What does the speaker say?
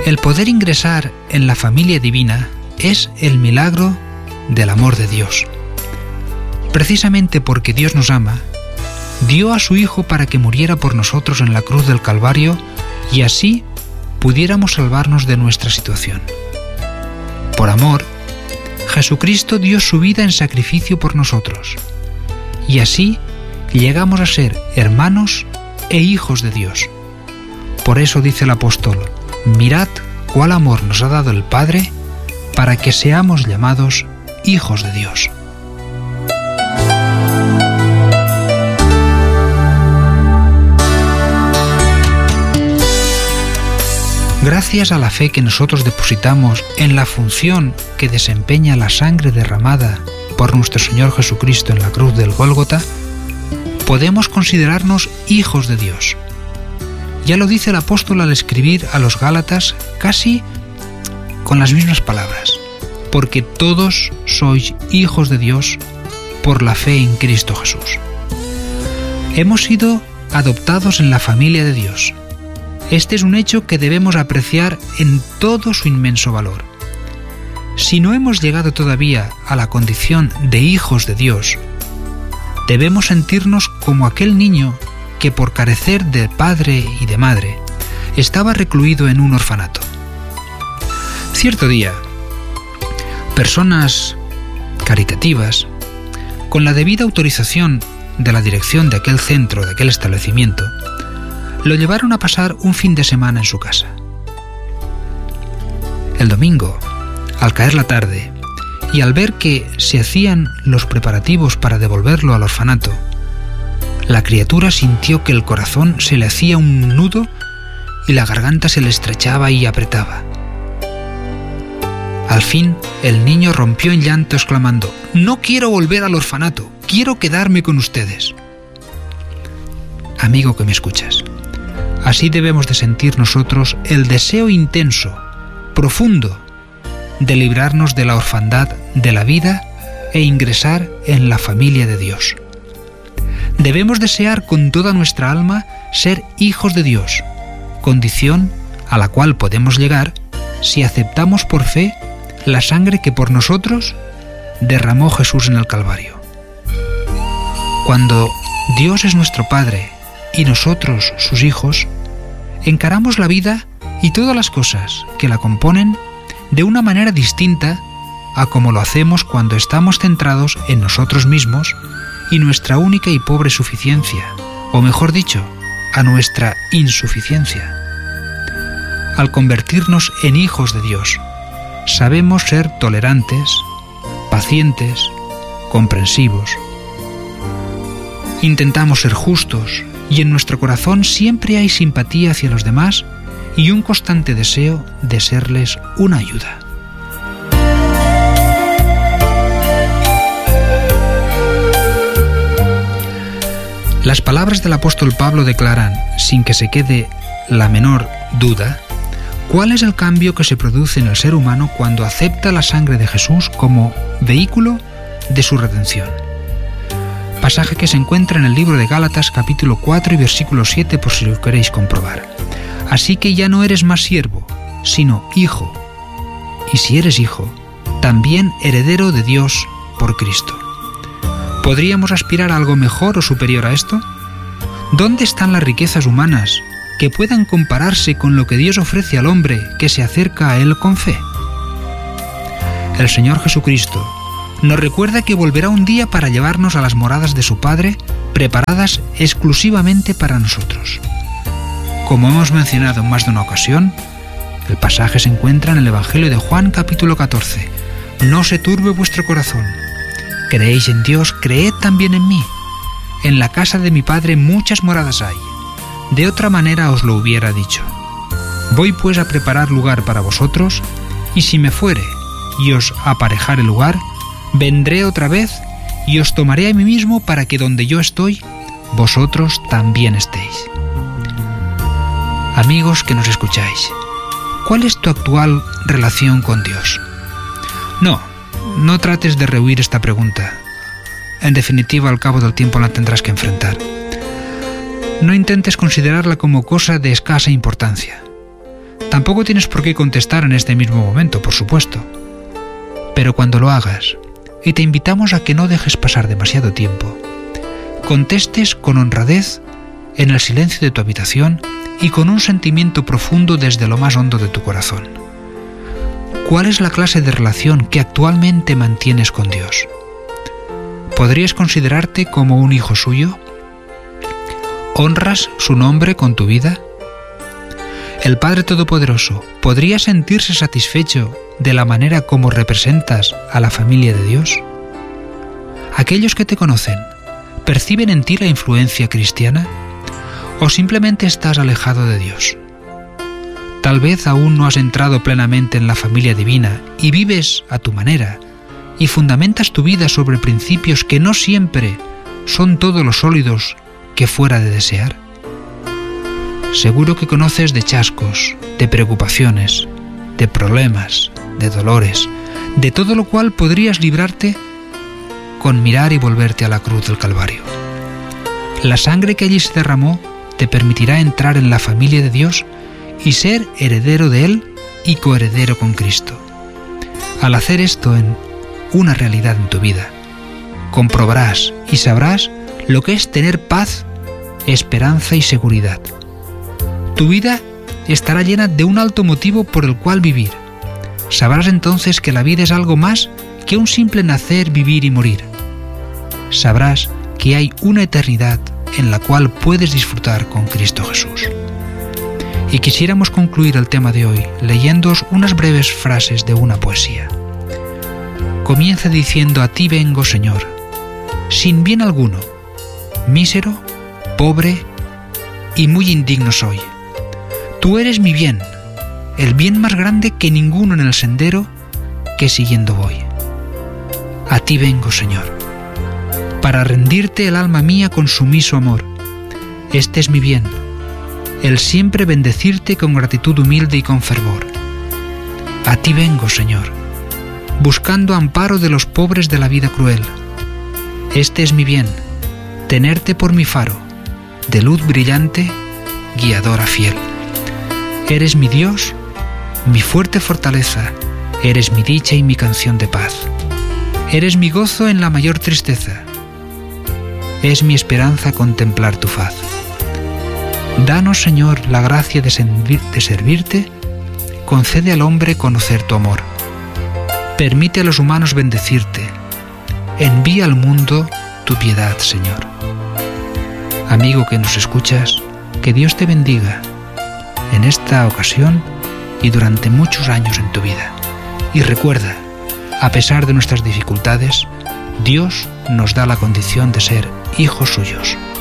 El poder ingresar en la familia divina es el milagro del amor de Dios. Precisamente porque Dios nos ama, dio a su Hijo para que muriera por nosotros en la cruz del Calvario y así pudiéramos salvarnos de nuestra situación. Por amor, Jesucristo dio su vida en sacrificio por nosotros y así llegamos a ser hermanos e hijos de Dios. Por eso dice el apóstol: mirad cuál amor nos ha dado el Padre para que seamos llamados hijos de Dios. Gracias a la fe que nosotros depositamos en la función que desempeña la sangre derramada por nuestro Señor Jesucristo en la cruz del Gólgota, podemos considerarnos hijos de Dios. Ya lo dice el apóstol al escribir a los Gálatas casi con las mismas palabras: porque todos sois hijos de Dios por la fe en Cristo Jesús. Hemos sido adoptados en la familia de Dios. Este es un hecho que debemos apreciar en todo su inmenso valor. Si no hemos llegado todavía a la condición de hijos de Dios, debemos sentirnos como aquel niño que por carecer de padre y de madre estaba recluido en un orfanato. Cierto día, personas caritativas, con la debida autorización de la dirección de aquel centro, de aquel establecimiento, lo llevaron a pasar un fin de semana en su casa. El domingo, al caer la tarde, y al ver que se hacían los preparativos para devolverlo al orfanato, la criatura sintió que el corazón se le hacía un nudo y la garganta se le estrechaba y apretaba. Al fin, el niño rompió en llanto exclamando: «No quiero volver al orfanato, quiero quedarme con ustedes». Amigo que me escuchas, así debemos de sentir nosotros el deseo intenso, profundo, de librarnos de la orfandad de la vida e ingresar en la familia de Dios. Debemos desear con toda nuestra alma ser hijos de Dios, condición a la cual podemos llegar si aceptamos por fe la sangre que por nosotros derramó Jesús en el Calvario. Cuando Dios es nuestro Padre y nosotros sus hijos, encaramos la vida y todas las cosas que la componen de una manera distinta a como lo hacemos cuando estamos centrados en nosotros mismos y nuestra única y pobre suficiencia, o mejor dicho, a nuestra insuficiencia. Al convertirnos en hijos de Dios, sabemos ser tolerantes, pacientes, comprensivos. Intentamos ser justos y en nuestro corazón siempre hay simpatía hacia los demás y un constante deseo de serles una ayuda. Las palabras del apóstol Pablo declaran, sin que se quede la menor duda, cuál es el cambio que se produce en el ser humano cuando acepta la sangre de Jesús como vehículo de su redención. Pasaje que se encuentra en el libro de Gálatas capítulo 4 y versículo 7 por si lo queréis comprobar. Así que ya no eres más siervo, sino hijo. Y si eres hijo, también heredero de Dios por Cristo. ¿Podríamos aspirar a algo mejor o superior a esto? ¿Dónde están las riquezas humanas que puedan compararse con lo que Dios ofrece al hombre que se acerca a Él con fe? El Señor Jesucristo nos recuerda que volverá un día para llevarnos a las moradas de su Padre, preparadas exclusivamente para nosotros. Como hemos mencionado en más de una ocasión, el pasaje se encuentra en el Evangelio de Juan capítulo 14. No se turbe vuestro corazón. Creéis en Dios, creed también en mí. En la casa de mi Padre muchas moradas hay. De otra manera os lo hubiera dicho. Voy pues a preparar lugar para vosotros, y si me fuere y os aparejare lugar, vendré otra vez y os tomaré a mí mismo para que donde yo estoy, vosotros también estéis. Amigos que nos escucháis, ¿cuál es tu actual relación con Dios? No trates de rehuir esta pregunta. En definitiva, al cabo del tiempo la tendrás que enfrentar. No intentes considerarla como cosa de escasa importancia. Tampoco tienes por qué contestar en este mismo momento, por supuesto. Pero cuando lo hagas, y te invitamos a que no dejes pasar demasiado tiempo, contestes con honradez en el silencio de tu habitación y con un sentimiento profundo desde lo más hondo de tu corazón. ¿Cuál es la clase de relación que actualmente mantienes con Dios? ¿Podrías considerarte como un hijo suyo? ¿Honras su nombre con tu vida? El Padre Todopoderoso podría sentirse satisfecho de la manera como representas a la familia de Dios. ¿Aquellos que te conocen perciben en ti la influencia cristiana? ¿O simplemente estás alejado de Dios? Tal vez aún no has entrado plenamente en la familia divina y vives a tu manera y fundamentas tu vida sobre principios que no siempre son todos los sólidos que fuera de desear. Seguro que conoces de chascos, de preocupaciones, de problemas, de dolores, de todo lo cual podrías librarte con mirar y volverte a la cruz del Calvario. La sangre que allí se derramó te permitirá entrar en la familia de Dios y ser heredero de Él y coheredero con Cristo. Al hacer esto en una realidad en tu vida, comprobarás y sabrás lo que es tener paz, esperanza y seguridad. Tu vida estará llena de un alto motivo por el cual vivir. Sabrás entonces que la vida es algo más que un simple nacer, vivir y morir. Sabrás que hay una eternidad en la cual puedes disfrutar con Cristo Jesús. Y quisiéramos concluir el tema de hoy leyéndoos unas breves frases de una poesía. Comienza diciendo: a ti vengo, Señor, sin bien alguno, mísero, pobre y muy indigno soy. Tú eres mi bien, el bien más grande que ninguno en el sendero que siguiendo voy. A ti vengo, Señor, para rendirte el alma mía con sumiso amor. Este es mi bien, el siempre bendecirte con gratitud humilde y con fervor. A ti vengo, Señor, buscando amparo de los pobres de la vida cruel. Este es mi bien, tenerte por mi faro, de luz brillante, guiadora fiel. Eres mi Dios, mi fuerte fortaleza, eres mi dicha y mi canción de paz. Eres mi gozo en la mayor tristeza, es mi esperanza contemplar tu faz. Danos, Señor, la gracia de servirte, concede al hombre conocer tu amor. Permite a los humanos bendecirte, envía al mundo tu piedad, Señor. Amigo que nos escuchas, que Dios te bendiga en esta ocasión y durante muchos años en tu vida. Y recuerda, a pesar de nuestras dificultades, Dios nos da la condición de ser hijos suyos.